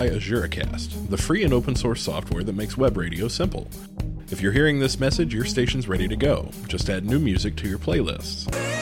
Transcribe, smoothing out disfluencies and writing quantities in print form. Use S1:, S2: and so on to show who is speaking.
S1: by AzureCast, the free and open source software that makes web radio simple. If you're hearing this message, your station's ready to go. Just add new music to your playlists.